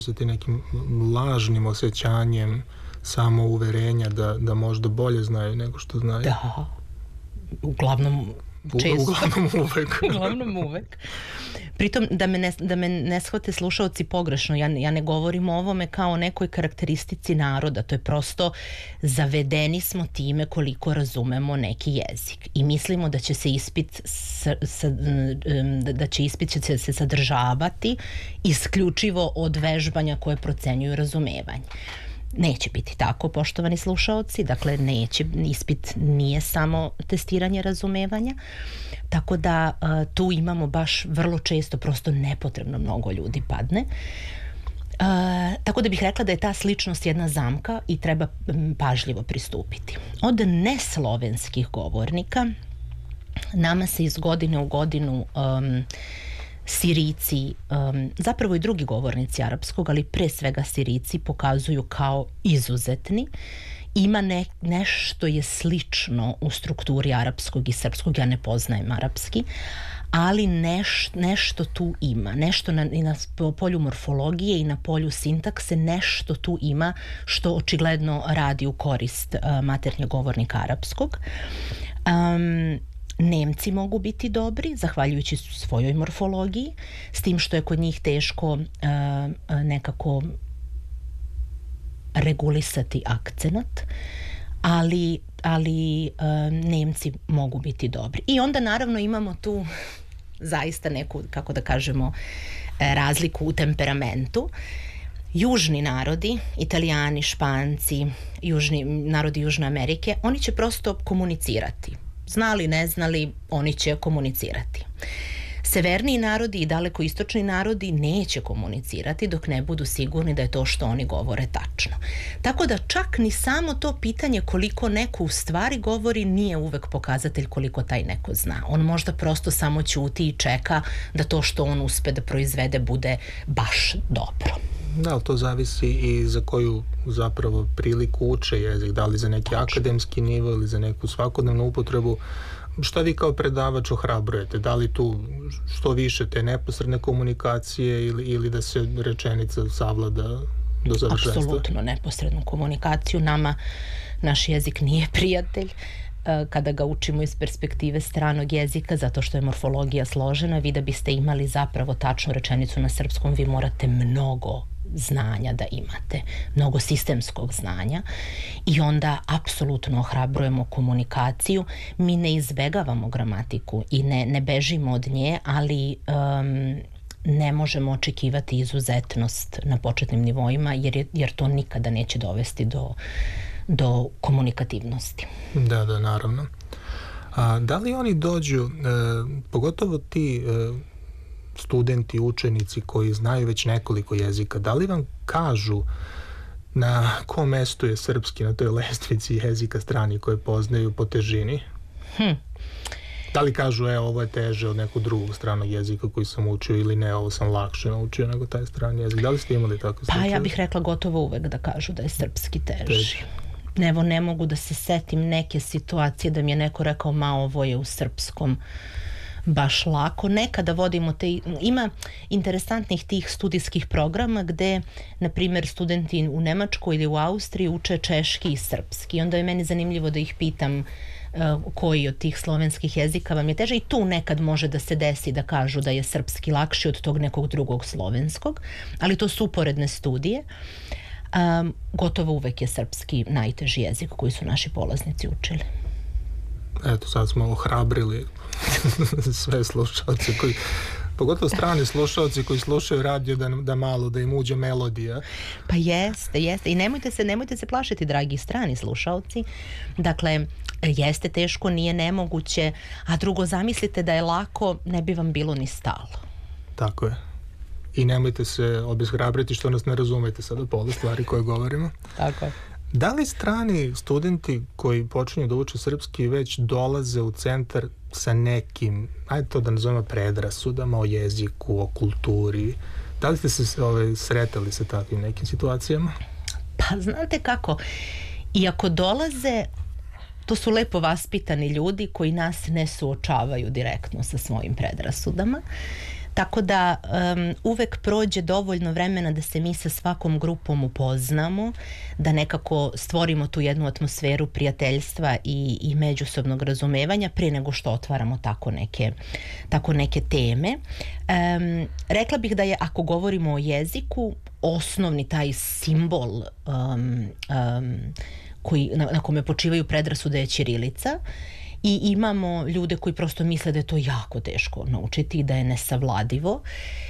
sa tim nekim lažnim osjećanjem samouverenja da možda bolje znaju nego što znaju. Da, uglavnom često. Uglavnom uvek. Pritom, da me ne shvate slušaoci pogrešno, ja ne govorim o ovome kao nekoj karakteristici naroda, to je prosto zavedeni smo time koliko razumemo neki jezik i mislimo da će se ispit će se sadržavati isključivo od vežbanja koje procenjuju razumevanje. Neće biti tako, poštovani slušaoci, dakle ispit nije samo testiranje razumevanja, tako da tu imamo baš vrlo često prosto nepotrebno mnogo ljudi padne. Tako da bih rekla da je ta sličnost jedna zamka i treba pažljivo pristupiti. Od neslovenskih govornika nama se iz godine u godinu Sirijci, zapravo i drugi govornici arapskog, ali pre svega Sirijci pokazuju kao izuzetni. Ima nešto je slično u strukturi arapskog i srpskog, ja ne poznajem arapski, ali nešto tu ima, nešto i na polju morfologije i na polju sintakse, nešto tu ima što očigledno radi u korist maternjeg govornika arapskog. Nemci mogu biti dobri, zahvaljujući svojoj morfologiji, s tim što je kod njih teško nekako regulisati akcenat, ali Nemci mogu biti dobri. I onda naravno imamo tu zaista neku, kako da kažemo, razliku u temperamentu. Južni narodi, Italijani, Španci, narodi Južne Amerike, oni će prosto komunicirati. Znali, ne znali, oni će komunicirati. Severniji narodi i daleko istočni narodi neće komunicirati dok ne budu sigurni da je to što oni govore tačno. Tako da čak ni samo to pitanje koliko neko u stvari govori nije uvek pokazatelj koliko taj neko zna. On možda prosto samo ćuti i čeka da to što on uspe da proizvede bude baš dobro. Da, ali to zavisi i za koju zapravo priliku uče jezik, da li za neki akademski nivo ili za neku svakodnevnu upotrebu. Šta vi kao predavač ohrabrujete? Da li tu što više te neposredne komunikacije ili da se rečenica savlada do završenstva? Apsolutno neposrednu komunikaciju. Nama naš jezik nije prijatelj kada ga učimo iz perspektive stranog jezika, zato što je morfologija složena. Vi da biste imali zapravo tačnu rečenicu na srpskom, vi morate mnogo znanja da imate, mnogo sistemskog znanja i onda apsolutno ohrabrujemo komunikaciju. Mi ne izbegavamo gramatiku i ne bežimo od nje, ali ne možemo očekivati izuzetnost na početnim nivoima jer to nikada neće dovesti do komunikativnosti. Da, naravno. A da li oni dođu, pogotovo ti studenti, učenici koji znaju već nekoliko jezika, da li vam kažu na kom mestu je srpski na toj lestvici jezika strani koje poznaju po težini? Da li kažu, ovo je teže od nekog drugog stranog jezika koji sam učio ili ne, ovo sam lakše naučio nego taj strani jezik? Da li ste imali tako slučaj? Pa ja bih rekla gotovo uvek da kažu da je srpski teži. Evo, ne mogu da se setim neke situacije da mi je neko rekao, ovo je u srpskom baš lako. Nekada vodimo ima interesantnih tih studijskih programa gde, na primjer, studenti u Nemačkoj ili u Austriji uče češki i srpski. Onda je meni zanimljivo da ih pitam koji od tih slovenskih jezika vam je teže i tu nekad može da se desi da kažu da je srpski lakši od tog nekog drugog slovenskog, ali to su uporedne studije. Gotovo uvek je srpski najteži jezik koji su naši polaznici učili. Eto, sad smo ohrabrili sve slušalce koji, pogotovo strani slušalci koji slušaju radio da malo, da im uđe melodija. Pa jeste. I nemojte se plašiti, dragi strani slušalci. Dakle, jeste teško, nije nemoguće, a drugo, zamislite da je lako, ne bi vam bilo ni stalo. Tako je. I nemojte se obeshrabriti što nas ne razumete sada pola stvari koje govorimo. Tako je. Da li strani studenti koji počinju da uče srpski već dolaze u centar sa nekim, ajde to da nazovemo, predrasudama o jeziku, o kulturi? Da li ste se sretali sa takvim nekim situacijama? Pa znate kako, iako dolaze, to su lepo vaspitani ljudi koji nas ne suočavaju direktno sa svojim predrasudama. Tako da uvek prođe dovoljno vremena da se mi sa svakom grupom upoznamo, da nekako stvorimo tu jednu atmosferu prijateljstva i međusobnog razumevanja prije nego što otvaramo tako neke teme. Rekla bih da je, ako govorimo o jeziku, osnovni taj simbol na kome počivaju predrasude je ćirilica. I imamo ljude koji prosto misle da je to jako teško naučiti i da je nesavladivo.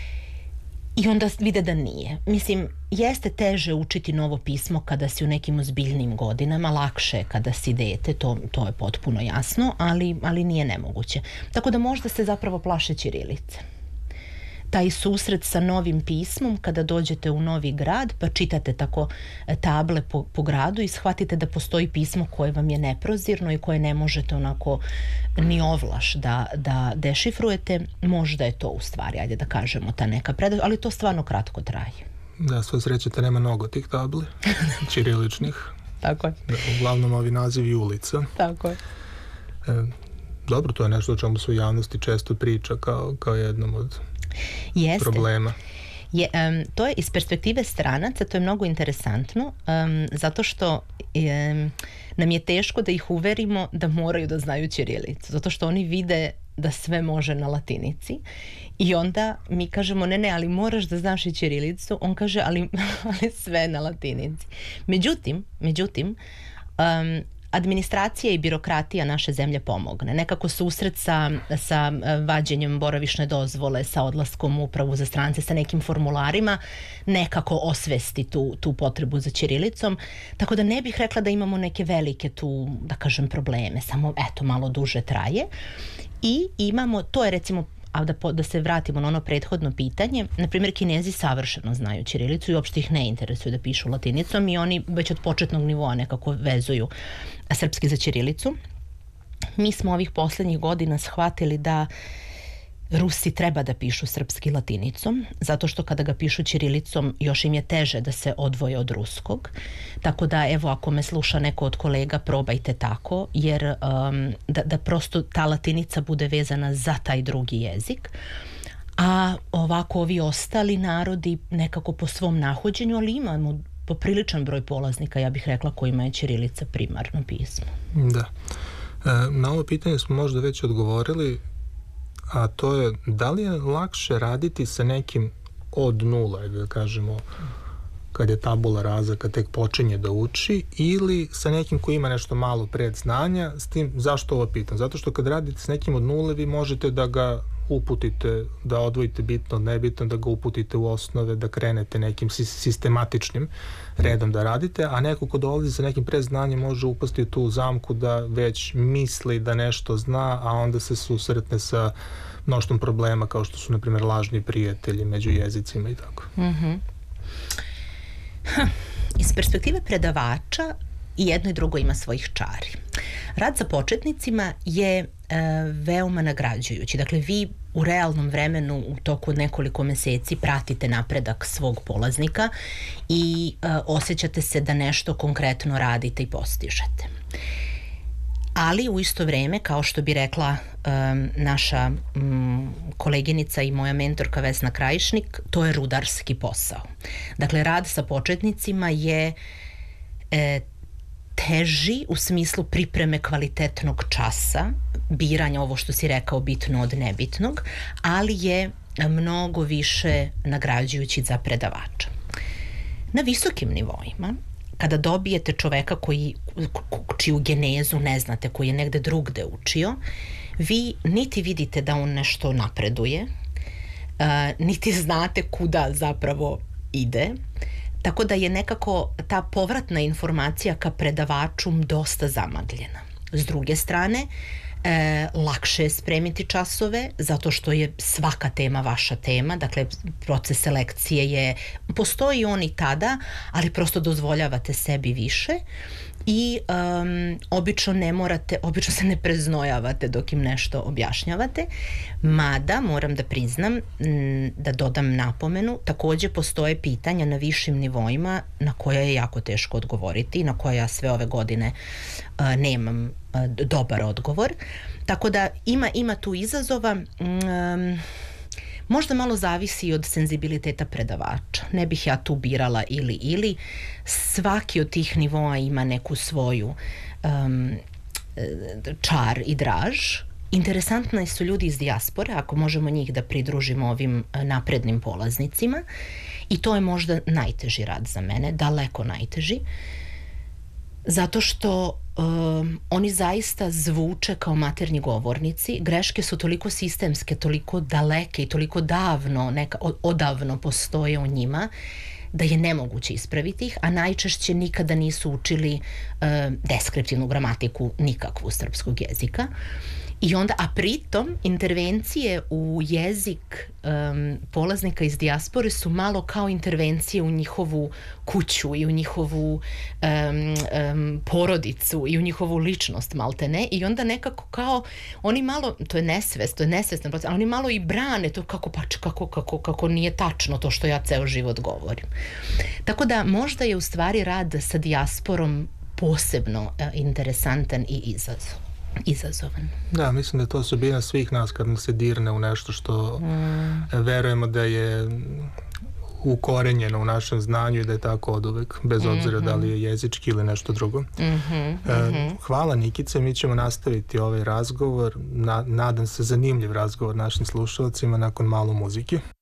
I onda vide da nije. Mislim, jeste teže učiti novo pismo kada si u nekim ozbiljnim godinama, lakše kada si dete, to je potpuno jasno, ali nije nemoguće. Tako da možda se zapravo plaše ćirilice. Taj susret sa novim pismom kada dođete u novi grad pa čitate tako table po gradu i shvatite da postoji pismo koje vam je neprozirno i koje ne možete onako ni ovlaš da dešifrujete, možda je to u stvari, ajde da kažemo, ta neka predaja, ali to stvarno kratko traje. Da, sve srećete, nema mnogo tih tabli ćiriličnih. Tako je. Da, uglavnom ovi nazivi ulica. Tako je. Dobro, to je nešto o čemu se u javnosti često priča kao jednom od problema. To je iz perspektive stranaca, to je mnogo interesantno, zato što nam je teško da ih uverimo da moraju da znaju ćirilicu, zato što oni vide da sve može na latinici i onda mi kažemo ne, ali moraš da znaš i ćirilicu, on kaže ali sve na latinici. Međutim, administracija i birokratija naše zemlje pomogne. Nekako susret sa vađenjem boravišne dozvole, sa odlaskom u upravu za strance, sa nekim formularima, nekako osvesti tu potrebu za ćirilicom. Tako da ne bih rekla da imamo neke velike tu, da kažem, probleme. Samo, malo duže traje. I imamo, to je recimo, a da se vratimo na ono prethodno pitanje, na primjer Kinezi savršeno znaju ćirilicu i uopšte ih ne interesuje da pišu latinicom i oni već od početnog nivoa nekako vezuju srpski za ćirilicu. Mi smo ovih posljednjih godina shvatili da Rusi treba da pišu srpski latinicom, zato što kada ga pišu ćirilicom još im je teže da se odvoje od ruskog. Tako da, evo, ako me sluša neko od kolega, probajte tako, jer da prosto ta latinica bude vezana za taj drugi jezik. A ovako ovi ostali narodi nekako po svom nahođenju, ali imamo popriličan broj polaznika, ja bih rekla, kojima je ćirilica primarno pismo. Da. Na ovo pitanje smo možda već odgovorili, a to je, da li je lakše raditi sa nekim od nula, da kažemo, kad je tabula rasa, kad tek počinje da uči, ili sa nekim koji ima nešto malo predznanja, s tim, zašto ovo pitam? Zato što kad radite s nekim od nule, vi možete da ga uputite, da odvojite bitno od nebitno, da ga uputite u osnove, da krenete nekim sistematičnim redom da radite, a neko ko dolazi sa nekim predznanjem može upasti u tu zamku da već misli da nešto zna, a onda se susretne sa mnoštvom problema kao što su, na primjer, lažni prijatelji među jezicima i tako. Iz perspektive predavača i jedno i drugo ima svojih čari. Rad sa početnicima je veoma nagrađujući. Dakle, vi u realnom vremenu u toku nekoliko meseci pratite napredak svog polaznika i osjećate se da nešto konkretno radite i postižete. Ali u isto vrijeme, kao što bi rekla naša koleginica i moja mentorka Vesna Krajišnik, to je rudarski posao. Dakle, rad sa početnicima je teži u smislu pripreme kvalitetnog časa, biranja, ovo što si rekao, bitno od nebitnog, ali je mnogo više nagrađujući za predavača. Na visokim nivoima, kada dobijete čoveka čiju genezu ne znate, koji je negde drugde učio, vi niti vidite da on nešto napreduje, niti znate kuda zapravo ide, tako da je nekako ta povratna informacija ka predavaču dosta zamagljena. S druge strane, lakše je spremiti časove, zato što je svaka tema vaša tema, dakle proces selekcije postoji on i tada, ali prosto dozvoljavate sebi više i obično se ne preznojavate dok im nešto objašnjavate, mada moram da priznam, da dodam napomenu, također postoje pitanja na višim nivoima na koja je jako teško odgovoriti i na koja ja sve ove godine nemam dobar odgovor, tako da ima tu izazova. Možda malo zavisi i od senzibiliteta predavača. Ne bih ja tu birala ili. Svaki od tih nivoa ima neku svoju čar i draž. Interesantni su ljudi iz dijaspore, ako možemo njih da pridružimo ovim naprednim polaznicima, i to je možda najteži rad za mene, daleko najteži, zato što oni zaista zvuče kao maternji govornici. Greške su toliko sistemske, toliko daleke i toliko odavno postoje u njima, da je nemoguće ispraviti ih, a najčešće nikada nisu učili deskriptivnu gramatiku nikakvu srpskog jezika. I onda, a pritom intervencije u jezik polaznika iz dijaspore su malo kao intervencije u njihovu kuću i u njihovu porodicu i u njihovu ličnost, malte ne, i onda nekako kao oni malo, to je nesvestan proces, ali oni malo i brane to kako nije tačno to što ja ceo život govorim. Tako da možda je u stvari rad sa dijasporom posebno interesantan i izazovan. Da, mislim da je to osobina svih nas kad nas se dirne u nešto što verujemo da je ukorenjeno u našem znanju i da je tako oduvek, bez obzira da li je jezički ili nešto drugo. Hvala Nikice, mi ćemo nastaviti ovaj razgovor, nadam se zanimljiv razgovor našim slušalcima nakon malo muzike.